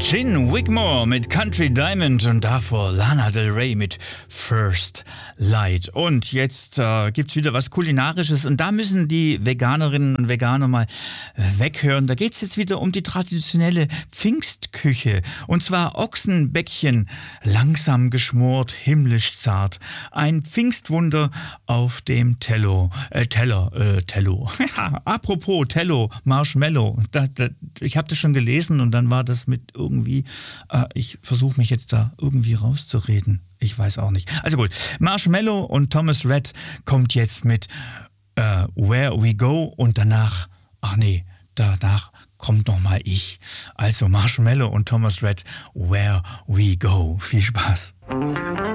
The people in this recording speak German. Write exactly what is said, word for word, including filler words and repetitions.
Gin Wigmore mit Country Diamond und davor Lana Del Rey mit First Light. Und jetzt äh, gibt's wieder was Kulinarisches und da müssen die Veganerinnen und Veganer mal äh, weghören. Da geht's jetzt wieder um die traditionelle Pfingstküche. Und zwar Ochsenbäckchen, langsam geschmort, himmlisch zart. Ein Pfingstwunder auf dem Tello. Äh, Teller, äh, Tello. Apropos Tello, Marshmallow. Da, da, ich habe das schon gelesen und dann war das mit irgendwie, äh, ich versuche mich jetzt da irgendwie rauszureden. Ich weiß auch nicht. Also gut, Marshmallow und Thomas Rhett kommt jetzt mit äh, Where We Go und danach, ach nee, danach kommt nochmal ich. Also Marshmallow und Thomas Rhett, Where We Go. Viel Spaß.